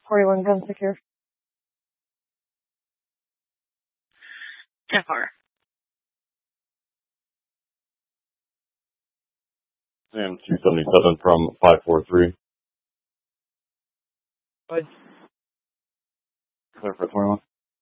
41 gun secure. 10-4. Sam 277 from 543. Good. Clear for 21.